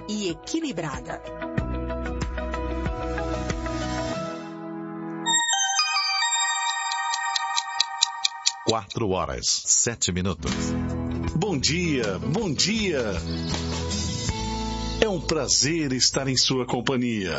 e equilibrada. Quatro horas, 7 minutos. Bom dia, bom dia. É um prazer estar em sua companhia.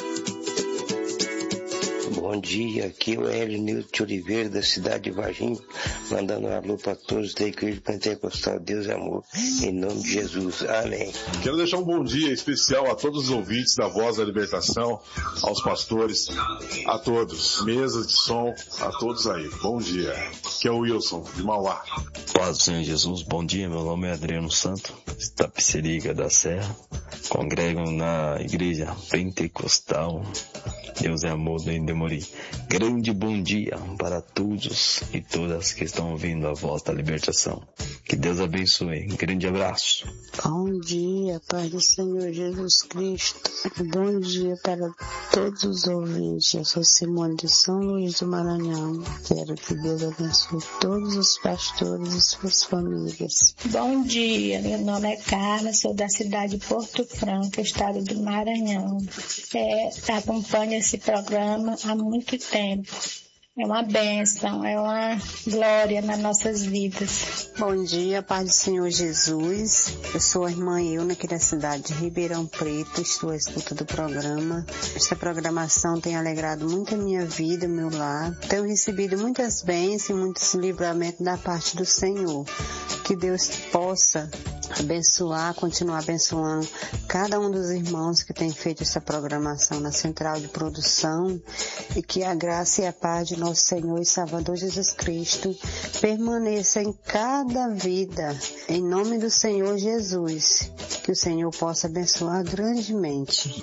Bom dia, aqui é o Hélio Nilton Oliveira, da cidade de Varginha, mandando um alô para todos da Igreja Pentecostal Deus e Amor, em nome de Jesus, amém. Quero deixar um bom dia especial a todos os ouvintes da Voz da Libertação, aos pastores, a todos, mesa de som, a todos aí, bom dia. Aqui é o Wilson, de Mauá. Paz do Senhor Jesus, bom dia, meu nome é Adriano Santo, Tapicerica da Serra, congrego na Igreja Pentecostal Deus é Amor do Indemori. Grande bom dia para todos e todas que estão ouvindo a Voz da Libertação. Que Deus abençoe. Grande abraço. Bom dia, Pai do Senhor Jesus Cristo. Bom dia para todos os ouvintes. Eu sou Simone de São Luís do Maranhão. Quero que Deus abençoe todos os pastores e suas famílias. Bom dia, meu nome é Carla, sou da cidade de Porto Franco, estado do Maranhão. Acompanho esse programa há muito tempo. É uma bênção, é uma glória nas nossas vidas. Bom dia, Pai do Senhor Jesus. Eu sou a irmã Euna, aqui da cidade de Ribeirão Preto. Estou à escuta do programa. Esta programação tem alegrado muito a minha vida, meu lar. Tenho recebido muitas bênçãos e muitos livramentos da parte do Senhor. Que Deus possa abençoar, continuar abençoando cada um dos irmãos que tem feito essa programação na central de produção, e que a graça e a paz de nosso Senhor e Salvador Jesus Cristo permaneça em cada vida, em nome do Senhor Jesus, que o Senhor possa abençoar grandemente.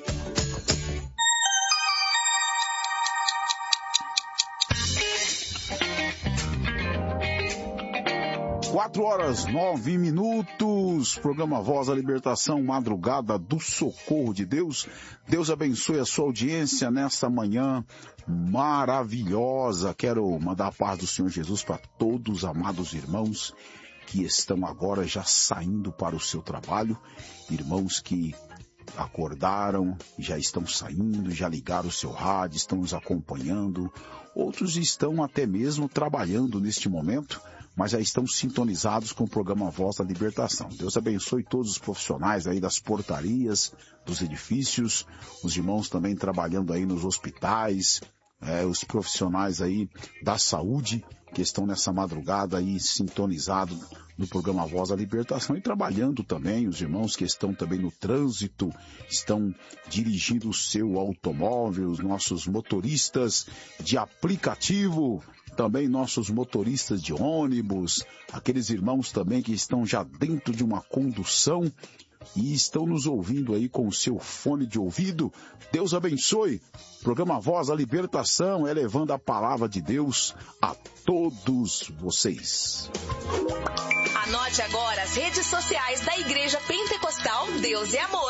4 horas, 9 minutos, programa Voz da Libertação, madrugada do socorro de Deus. Deus abençoe a sua audiência nesta manhã maravilhosa. Quero mandar a paz do Senhor Jesus para todos os amados irmãos que estão agora já saindo para o seu trabalho, irmãos que acordaram, já estão saindo, já ligaram o seu rádio, estão nos acompanhando, outros estão até mesmo trabalhando neste momento, mas já estão sintonizados com o programa Voz da Libertação. Deus abençoe todos os profissionais aí das portarias, dos edifícios, os irmãos também trabalhando aí nos hospitais, os profissionais aí da saúde que estão nessa madrugada aí sintonizados no programa Voz da Libertação e trabalhando também, os irmãos que estão também no trânsito, estão dirigindo o seu automóvel, os nossos motoristas de aplicativo, também nossos motoristas de ônibus, aqueles irmãos também que estão já dentro de uma condução e estão nos ouvindo aí com o seu fone de ouvido. Deus abençoe. Programa Voz da Libertação é levando a palavra de Deus a todos vocês. Anote agora as redes sociais da Igreja Pentecostal Deus e Amor.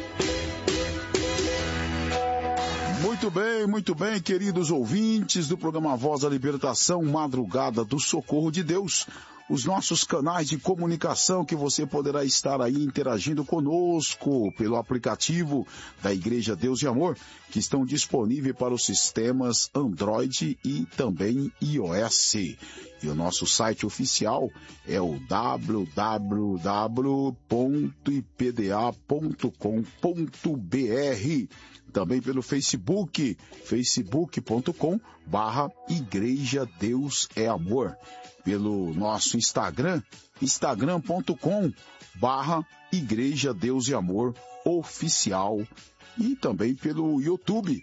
Muito bem, queridos ouvintes do programa Voz da Libertação, madrugada do socorro de Deus. Os nossos canais de comunicação que você poderá estar aí interagindo conosco pelo aplicativo da Igreja Deus e Amor, que estão disponíveis para os sistemas Android e também iOS. E o nosso site oficial é o www.ipda.com.br. Também pelo Facebook, facebook.com/Igreja Deus é Amor. Pelo nosso Instagram, instagram.com/Igreja Deus e Amor Oficial. E também pelo YouTube,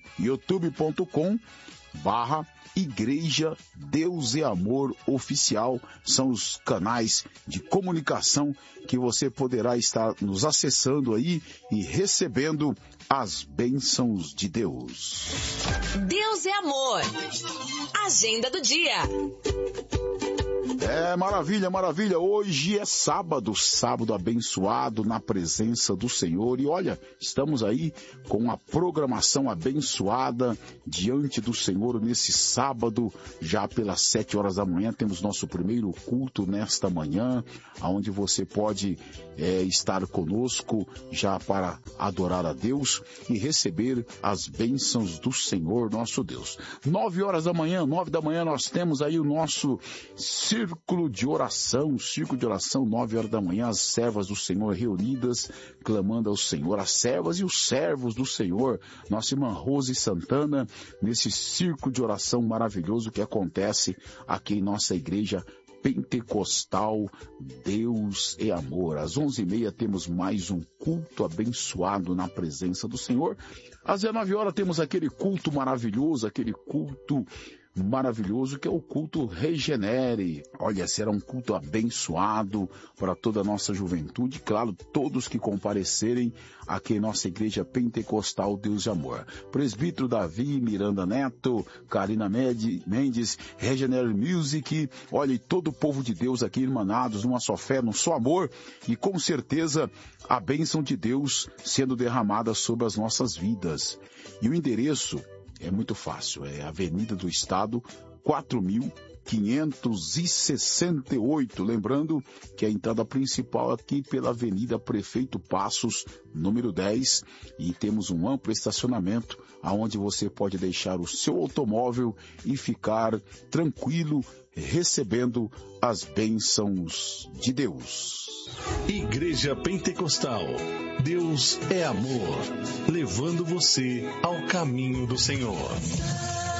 youtube.com/Igreja Deus e Amor Oficial. São os canais de comunicação que você poderá estar nos acessando aí e recebendo as bênçãos de Deus. Deus é Amor. Agenda do dia. Maravilha, maravilha. Hoje é sábado abençoado na presença do Senhor. E olha, estamos aí com a programação abençoada diante do Senhor nesse sábado, já pelas 7 horas da manhã. Temos nosso primeiro culto nesta manhã, onde você pode estar conosco já para adorar a Deus e receber as bênçãos do Senhor nosso Deus. 9 horas da manhã, 9 da manhã, nós temos aí o nosso círculo de oração, 9 horas da manhã, as servas do Senhor reunidas, clamando ao Senhor, as servas e os servos do Senhor, nossa irmã Rose Santana, nesse círculo de oração maravilhoso que acontece aqui em nossa igreja Pentecostal, Deus é Amor. Às 11h30 temos mais um culto abençoado na presença do Senhor. Às 19 horas temos aquele culto maravilhoso, que é o culto Regenere. Olha, será um culto abençoado para toda a nossa juventude, claro, todos que comparecerem aqui em nossa igreja Pentecostal Deus de Amor. Presbítero Davi, Miranda Neto, Karina Mendes, Regenere Music, olha, e todo o povo de Deus aqui irmanados numa só fé, num só amor, e com certeza a bênção de Deus sendo derramada sobre as nossas vidas. E o endereço é muito fácil, é Avenida do Estado, 4.568. Lembrando que a entrada principal aqui pela Avenida Prefeito Passos, número 10, e temos um amplo estacionamento onde você pode deixar o seu automóvel e ficar tranquilo, recebendo as bênçãos de Deus. Igreja Pentecostal, Deus é Amor, levando você ao caminho do Senhor.